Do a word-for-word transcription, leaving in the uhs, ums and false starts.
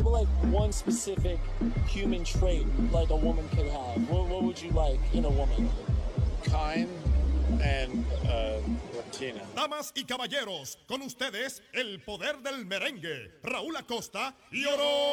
what like one specific human trait like a woman could have? What, what would you like in a woman? Kind and uh, Latina. Damas y caballeros, con ustedes, el poder del merengue, Raúl Acosta y Oro.